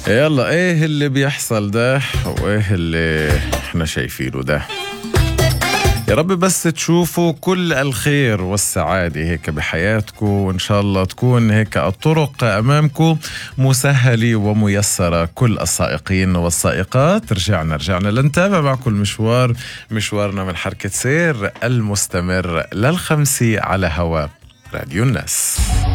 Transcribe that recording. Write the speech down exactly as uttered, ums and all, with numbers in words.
يلا ايه اللي بيحصل ده وايه اللي احنا شايفينه ده؟ يا رب بس تشوفوا كل الخير والسعادة هيك بحياتكم، وإن شاء الله تكون هيك الطرق أمامكم مسهلة وميسرة. كل السائقين والسائقات رجعنا رجعنا لنتابع معكم المشوار، مشوارنا من حركة سير المستمر للخمسة على هواء راديو الناس.